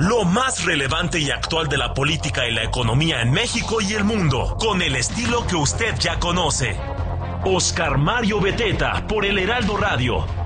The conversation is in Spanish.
Lo más relevante y actual de la política y la economía en México y el mundo, con el estilo que usted ya conoce. Oscar Mario Beteta, por El Heraldo Radio.